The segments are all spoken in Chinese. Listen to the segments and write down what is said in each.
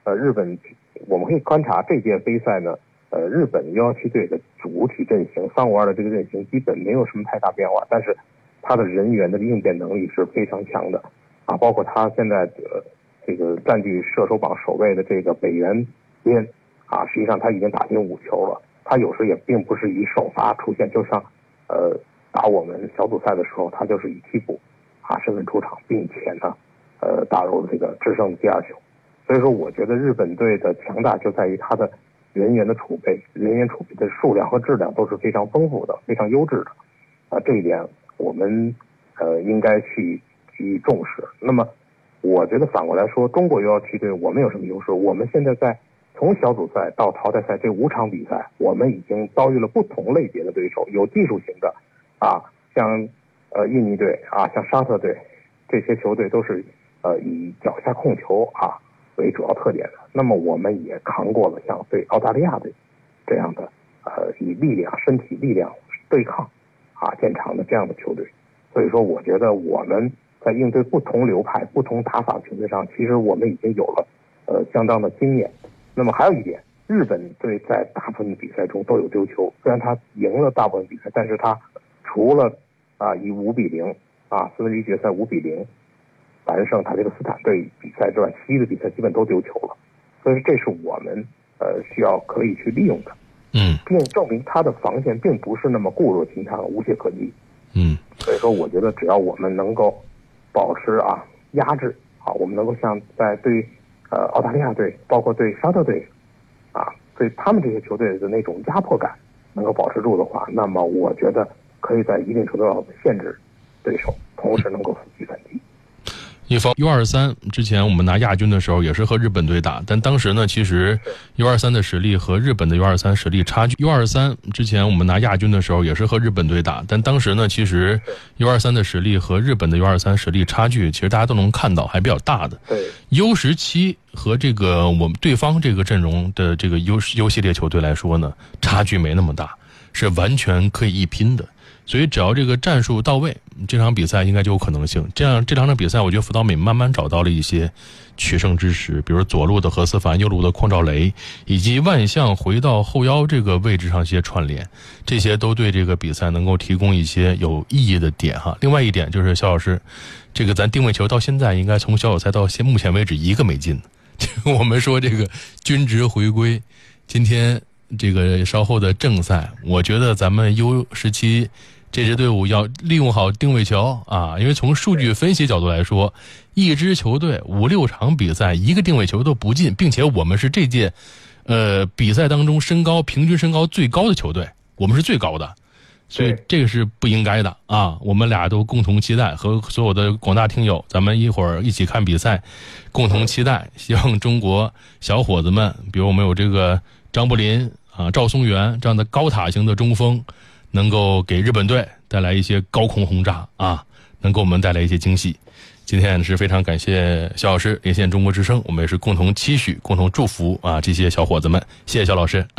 日本我们可以观察这届杯赛呢，日本117队的主体阵型352的这个阵型基本没有什么太大变化，但是他的人员的应变能力是非常强的啊，包括他现在这个占据射手榜首位的这个北原边啊，实际上他已经打进5球了，他有时也并不是以首发出现，就像打我们小组赛的时候，他就是以替补啊身份出场，并且呢打入这个制胜的第2球。所以说我觉得日本队的强大就在于他的人员的储备，人员储备的数量和质量都是非常丰富的，非常优质的啊，这一点我们应该去予以重视。那么我觉得反过来说，中国117队我们有什么优势？我们现在在从小组赛到淘汰赛这5场比赛，我们已经遭遇了不同类别的对手，有技术型的啊，像印尼队啊，像沙特队，这些球队都是以脚下控球啊为主要特点的。那么我们也扛过了像对澳大利亚队这样的以力量、身体力量对抗啊见长的这样的球队。所以说我觉得我们在应对不同流派、不同打法球队上，其实我们已经有了相当的经验。那么还有一点，日本队在大部分比赛中都有丢球，虽然他赢了大部分比赛，但是他除了以5-0四分之一决赛5-0完胜塔吉克斯坦队比赛之外，其余的比赛基本都丢球了。所以这是我们需要可以去利用的，并证明他的防线并不是那么固若金汤、无懈可击。所以说我觉得只要我们能够保持压制啊，我们能够像在对澳大利亚队，包括对沙特队对他们这些球队的那种压迫感能够保持住的话，那么我觉得可以在一定程度上限制对手，同时能够伺机反击。 一方 U23 之前我们拿亚军的时候也是和日本队打，但当时呢其实 U23 的实力和日本的 U23 实力差距。U23 之前我们拿亚军的时候也是和日本队打，但当时呢其实 U23 的实力和日本的 U23 实力差距其实大家都能看到还比较大的。U17 和这个我们对方这个阵容的这个 U 系列球队来说呢，差距没那么大，是完全可以一拼的。所以只要这个战术到位，这场比赛应该就有可能性。这两场比赛，我觉得福岛美慢慢找到了一些取胜之时，比如左路的何思凡，右路的匡兆雷，以及万象回到后腰这个位置上一些串联，这些都对这个比赛能够提供一些有意义的点哈。另外一点就是肖老师，这个咱定位球到现在应该从小组赛到目前为止一个没进。我们说这个均值回归，今天这个稍后的正赛，我觉得咱们 U17 这支队伍要利用好定位球啊，因为从数据分析角度来说，一支球队5-6场比赛一个定位球都不进，并且我们是这届比赛当中平均身高最高的球队，我们是最高的，所以这个是不应该的啊！我们俩都共同期待，和所有的广大听友，咱们一会儿一起看比赛，共同期待，希望中国小伙子们，比如我们有这个张伯霖赵松元这样的高塔型的中锋，能够给日本队带来一些高空轰炸啊，能给我们带来一些惊喜。今天也是非常感谢肖老师连线中国之声，我们也是共同期许、共同祝福这些小伙子们。谢谢肖老师。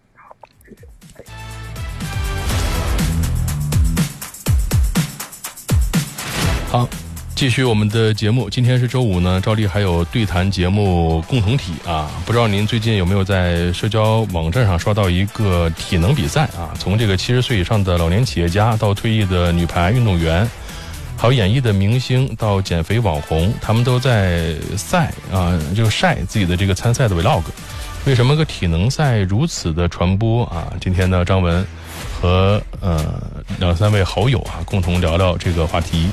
好，继续我们的节目。今天是周五呢，照例还有对谈节目共同体不知道您最近有没有在社交网站上刷到一个体能比赛从这个70岁以上的老年企业家到退役的女排运动员，还有演艺的明星到减肥网红，他们都在就晒自己的这个参赛的 vlog。为什么个体能赛如此的传播今天呢，张文和2-3位好友共同聊聊这个话题。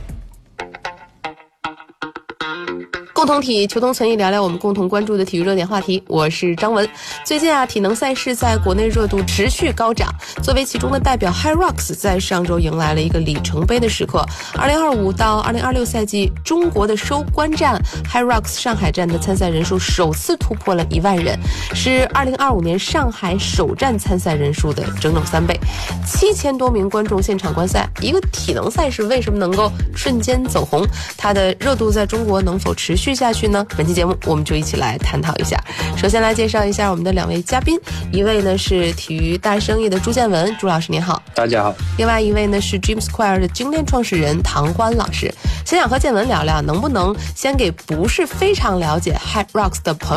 共同体求同存异，聊聊我们共同关注的体育热点话题。我是张文。最近体能赛事在国内热度持续高涨，作为其中的代表 HYROX 在上周迎来了一个里程碑的时刻。2025到2026赛季中国的收官战 HYROX 上海站的参赛人数首次突破了1万人，是2025年上海首站参赛人数的整整3倍，7000多名观众现场观赛。一个体能赛事为什么能够瞬间走红？它的热度在中国能否持续下去呢？本期节目我们就一起来探讨一下。首先来介绍一下我们的2位嘉宾，一位呢是体育大生意的朱建文，朱老师您好。 大家好。 另外一位呢是 Dream Square 的精炼创始人唐欢老师。先想和建文聊聊，能不能先给不是非常了解 HYROX 的朋友